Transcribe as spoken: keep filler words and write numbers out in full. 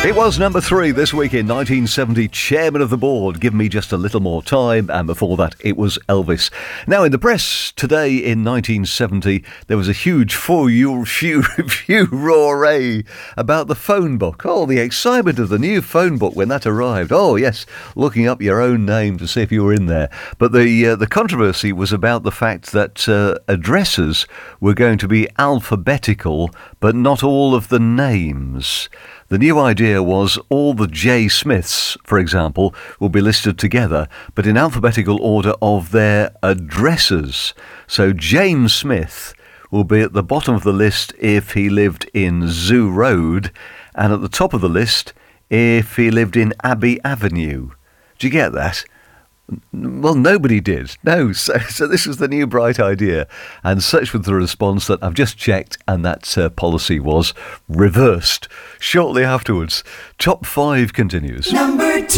It was number three this week in nineteen seventy, Chairman of the Board, Give Me Just a Little More Time, and before that it was Elvis. Now in the press today in nineteen seventy, there was a huge furore about the phone book. Oh, the excitement of the new phone book when that arrived. Oh yes, looking up your own name to see if you were in there. But the uh, the controversy was about the fact that uh, addresses were going to be alphabetical, but not all of the names. The new idea was all the J. Smiths, for example, will be listed together, but in alphabetical order of their addresses. So James Smith will be at the bottom of the list if he lived in Zoo Road, and at the top of the list if he lived in Abbey Avenue. Do you get that? Well, nobody did. No, so, so this was the new bright idea. And such was the response that I've just checked, and that uh, policy was reversed shortly afterwards. Top five continues. Number two.